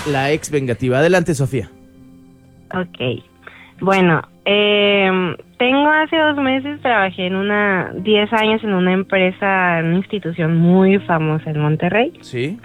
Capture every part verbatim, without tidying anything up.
la ex vengativa. Adelante, Sofía. Ok. Bueno, eh, tengo hace dos meses, trabajé en una, diez años en una empresa, en una institución muy famosa en Monterrey. Sí.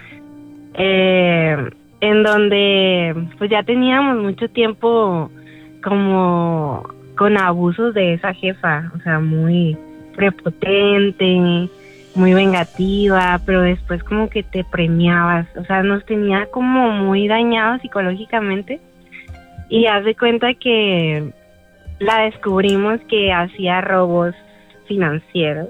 Eh, en donde pues ya teníamos mucho tiempo como con abusos de esa jefa, o sea, muy prepotente, muy vengativa, pero después como que te premiabas, o sea, nos tenía como muy dañados psicológicamente. Y haz de cuenta que la descubrimos que hacía robos financieros.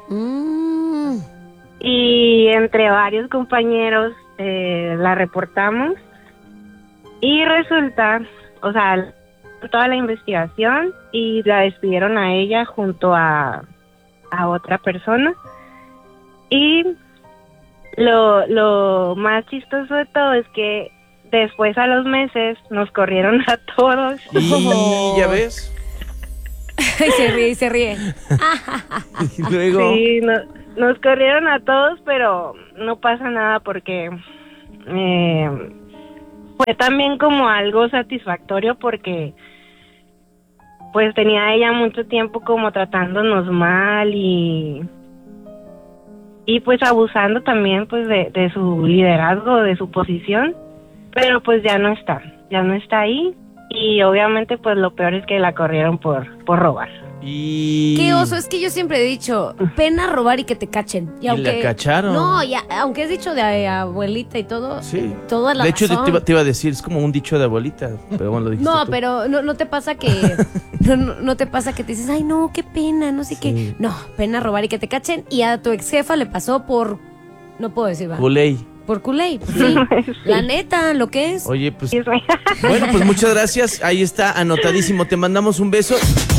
Mm. Y entre varios compañeros eh, la reportamos. Y resulta, o sea, toda la investigación y la despidieron a ella junto a, a otra persona. Y lo, lo más chistoso de todo es que después, a los meses, nos corrieron a todos. Y ya ves. Y se ríe, y se ríe. Y luego. Sí, no, nos corrieron a todos, pero no pasa nada porque eh, fue también como algo satisfactorio porque pues tenía ella mucho tiempo como tratándonos mal y y pues abusando también pues de, de su liderazgo, de su posición. Pero pues ya no está, ya no está ahí y obviamente pues lo peor es que la corrieron por, por robar. Y... Qué oso, es que yo siempre he dicho, pena robar y que te cachen. Y, Y aunque, la cacharon. No, ya, aunque has dicho de eh, abuelita y todo, Sí. toda la De hecho, razón. te iba, te iba a decir, es como un dicho de abuelita, pero bueno, lo dijiste No, tú. pero no, no te pasa que no, no, no te pasa que te dices, ay no, qué pena, no sé Sí. qué. No, pena robar y que te cachen. Y a tu ex jefa le pasó por, no puedo decir, va. Culey. Por culé, pues sí. Sí. La neta, lo que es. Oye, pues, Sí, es- bueno, pues muchas gracias. Ahí está, anotadísimo. Te mandamos un beso.